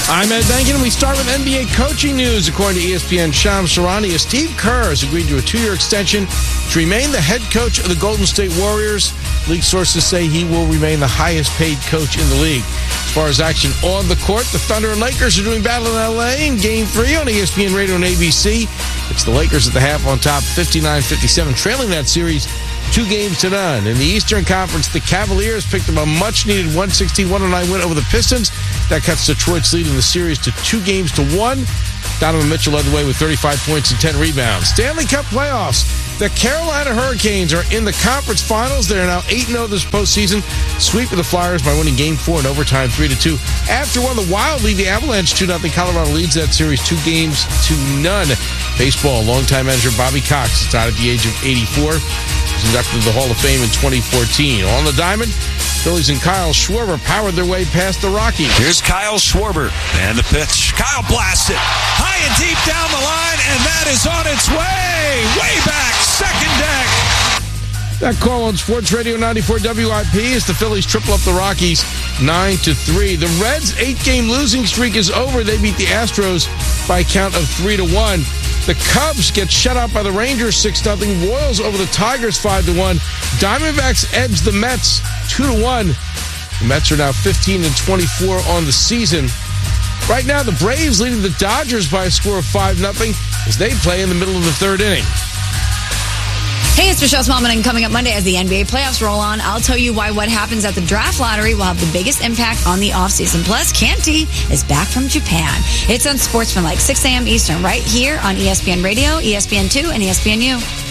I'm Ed Benkin, and we start with NBA coaching news. According to ESPN Shams Charania, Steve Kerr has agreed to a 2-year extension to remain the head coach of the Golden State Warriors. League sources say he will remain the highest-paid coach in the league. As far as action on the court, the Thunder and Lakers are doing battle in L.A. in Game 3 on ESPN Radio and ABC. It's the Lakers at the half on top, 59-57, trailing that series 2-0. In the Eastern Conference, the Cavaliers picked up a much-needed 116-109 win over the Pistons. That cuts Detroit's lead in the series to 2-1. Donovan Mitchell led the way with 35 points and 10 rebounds. Stanley Cup playoffs. The Carolina Hurricanes are in the conference finals. They are now 8-0 this postseason. Sweep of the Flyers by winning Game 4 in overtime 3-2. After one, the Wild lead the Avalanche 2-0. Colorado leads that series 2-0. Baseball, longtime manager Bobby Cox is out at the age of 84. He was inducted to the Hall of Fame in 2014. On the diamond, Phillies and Kyle Schwarber powered their way past the Rockies. Here's Kyle Schwarber. And the pitch. Kyle blasts it high and deep down the line, and that is on its way back, second deck. That call on Sports Radio 94 WIP is the Phillies triple up the Rockies 9-3. The Reds' 8-game losing streak is over. They beat the Astros by a count of 3-1. The Cubs get shut out by the Rangers 6-0. Royals over the Tigers 5-1. Diamondbacks edge the Mets 2-1. The Mets are now 15-24 on the season. Right now, the Braves leading the Dodgers by a score of 5-0 as they play in the middle of the third inning. Hey, it's Michelle Smallman, and coming up Monday as the NBA playoffs roll on, I'll tell you why what happens at the draft lottery will have the biggest impact on the offseason. Plus, Canty is back from Japan. It's on Sportsmanlike, 6 a.m. Eastern, right here on ESPN Radio, ESPN2, and ESPNU.